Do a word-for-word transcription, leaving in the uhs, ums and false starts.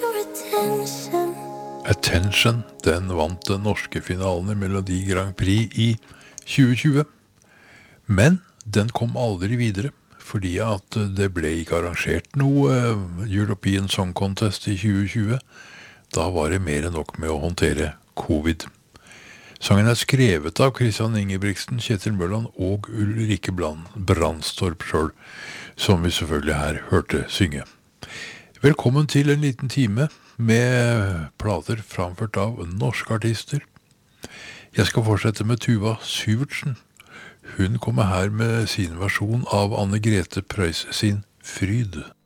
Attention, den vant den norske finalen i Melodi Grand Prix i tjue tjue. Men den kom aldri videre, fordi at det ble ikke arrangert noe European Song Contest i tjue tjue. Da var det mer enn nok med å håndtere covid. Sangen er skrevet av Christian Ingebrigtsen, Kjetil Mølland og Ulrikke Brandstorp selv, som vi selvfølgelig her hørte synge. Velkommen til en liten time med plater framført av norske artister. Jeg skal fortsette med Tuva Syvertsen. Hun kommer her med sin versjon av Anne Grete Preus sin Fryd.